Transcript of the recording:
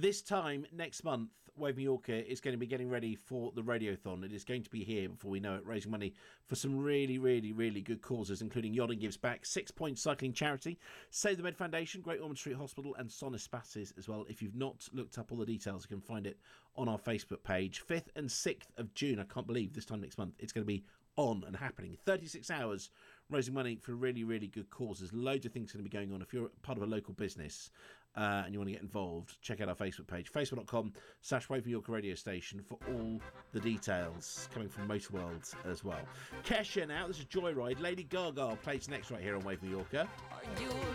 This time next month, Wave Mallorca is going to be getting ready for the Radiothon. It is going to be here before we know it, raising money for some really, really, really good causes, including Yodding Gives Back, 6 Point Cycling Charity, Save the Med Foundation, Great Ormond Street Hospital, and Sonus Passes as well. If you've not looked up all the details, you can find it on our Facebook page. 5th and 6th of June, I can't believe this time next month, it's going to be on and happening. 36 hours raising money for really, really good causes. Loads of things going to be going on. If you're part of a local business and you want to get involved, check out our Facebook page, facebook.com/Wave Mallorca radio station for all the details coming from Motor World as well. Kesha now, this is Joyride. Lady Gaga plays next right here on Wave Mallorca.